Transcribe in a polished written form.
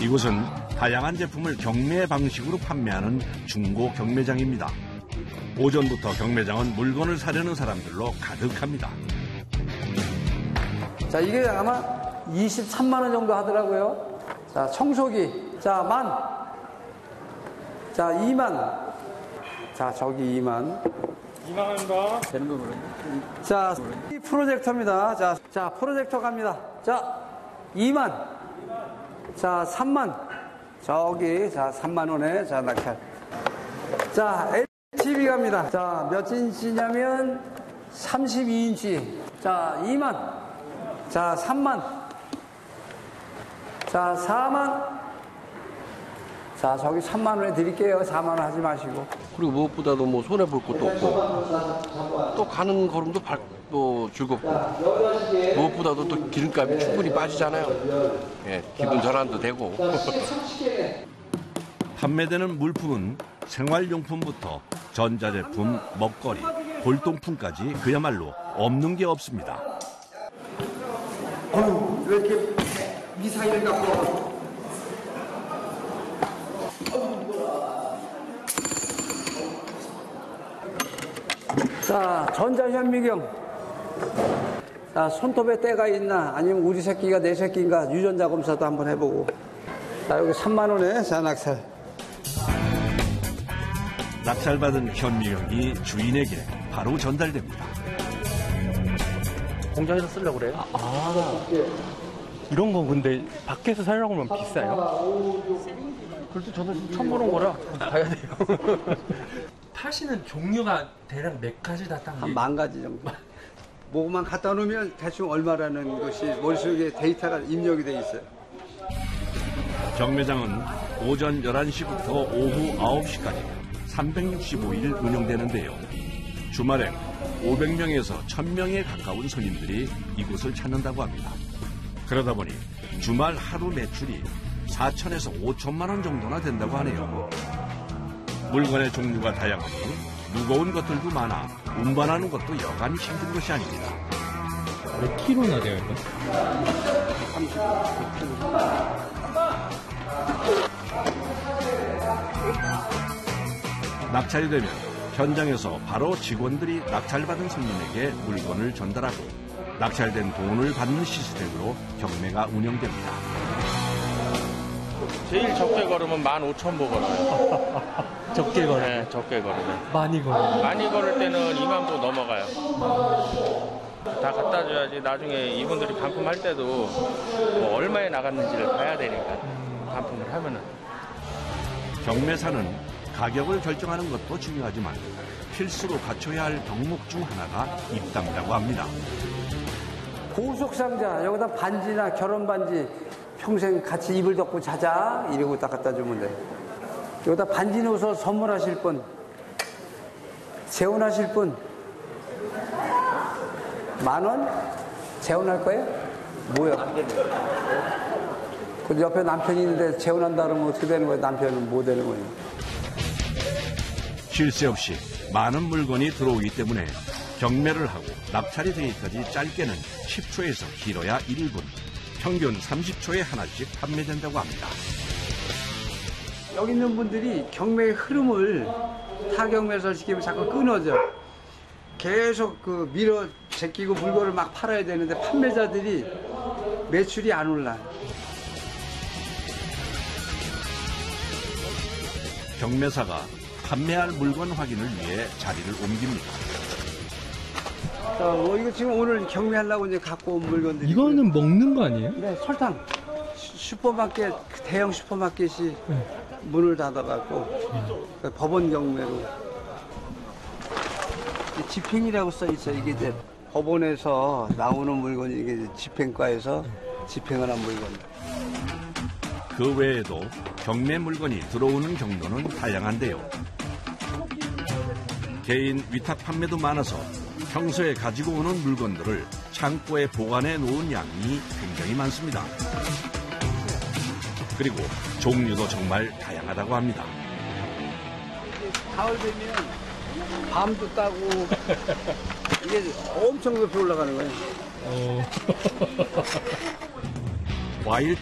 이곳은 다양한 제품을 경매 방식으로 판매하는 중고 경매장입니다. 오전부터 경매장은 물건을 사려는 사람들로 가득합니다. 자, 이게 아마 23만 원 정도 하더라고요. 자, 청소기. 자, 10,000. 자, 20,000. 자, 저기 20,000. 2만 원인가? 되는 거 그러네. 자, 이 프로젝터입니다. 자, 프로젝터 갑니다. 자, 20,000. 자, 30,000. 저기, 자, 3만 원에, 자, 낙찰. 자, TV 갑니다. 자, 몇 인치냐면 32인치. 자, 20,000. 자, 30,000. 자, 40,000. 자, 저기 3만 원에 드릴게요. 4만 원 하지 마시고. 그리고 무엇보다도 뭐 손해 볼 것도 없고 또 가는 걸음도 또 즐겁고 무엇보다도 또 기름값이 충분히 빠지잖아요. 예, 기분 전환도 되고. 판매되는 물품은 생활용품부터 전자제품, 먹거리, 골동품까지 그야말로 없는 게 없습니다. 왜 이렇게 미사일을 갖고 와? 자, 전자현미경. 자, 손톱에 때가 있나, 아니면 우리 새끼가 내 새끼인가 유전자 검사도 한번 해보고. 자, 여기 3만 원에 자, 낙찰. 낙찰받은 현미경이 주인에게 바로 전달됩니다. 공장에서 쓰려고 그래요? 이런 건 근데 밖에서 사려고 하면 비싸요? 그래도 저는 처음 보는 거라 가야 돼요. 파시는 종류가 대략 몇 가지 다 딱? 한 10,000가지 정도. 뭐만 갖다 놓으면 대충 얼마라는 것이 머릿속에 데이터가 입력이 돼 있어요. 경매장은 오전 11시부터 오후 9시까지 365일 운영되는데요. 주말엔 500명에서 1,000명에 가까운 손님들이 이곳을 찾는다고 합니다. 그러다 보니 주말 하루 매출이 4천에서 5천만 원 정도나 된다고 하네요. 물건의 종류가 다양하니 무거운 것들도 많아 운반하는 것도 여간 힘든 것이 아닙니다. 몇 킬로나 돼요, 이거? 낙찰이 되면 현장에서 바로 직원들이 낙찰받은 손님에게 물건을 전달하고 낙찰된 돈을 받는 시스템으로 경매가 운영됩니다. 제일 적게 걸으면 15,000보 걸어요. 적게 걸어요? 네, 적게 걸으면. 많이 걸어요? 많이 걸을 때는 2만 보 넘어가요. 다 갖다 줘야지 나중에 이분들이 반품할 때도 뭐 얼마에 나갔는지를 봐야 되니까 반품을 하면은. 경매사는 가격을 결정하는 것도 중요하지만 필수로 갖춰야 할 덕목 중 하나가 입담이라고 합니다. 고속상자, 여기다 반지나 결혼 반지 평생 같이 이불 덮고 자자 이러고 딱 갖다 주면 돼. 여기다 반지 넣어서 선물하실 분, 재혼하실 분 10,000원? 재혼할 거예요? 뭐야? 그 옆에 남편이 있는데 재혼한다 그러면 어떻게 되는 거예요? 남편은 뭐 되는 거예요? 쉴 새 없이 많은 물건이 들어오기 때문에 경매를 하고 낙찰이 되기까지 짧게는 10초에서 길어야 1분, 평균 30초에 하나씩 판매된다고 합니다. 여기 있는 분들이 경매의 흐름을 타경매설 시키면 자꾸 끊어져. 계속 그 밀어 제끼고 물건을 막 팔아야 되는데 판매자들이 매출이 안 올라. 경매사가 판매할 물건 확인을 위해 자리를 옮깁니다. 이거 지금 오늘 경매하려고 이제 갖고 온 물건들이. 이거는 먹는 거 아니에요? 네, 설탕. 슈퍼마켓, 대형 슈퍼마켓이 문을 닫아갖고 법원 경매로. 집행이라고 써 있어요. 이게 이제 법원에서 나오는 물건이 이게 이제 집행과에서 집행을 한 물건. 그 외에도 경매 물건이 들어오는 경로는 다양한데요. 개인 위탁 판매도 많아서 평소에 가지고 오는 물건들을 창고에 보관해 놓은 양이 굉장히 많습니다. 그리고 종류도 정말 다양하다고 합니다. 가을 되면 밤도 따고 이게 엄청 높이 올라가는 거예요. 과일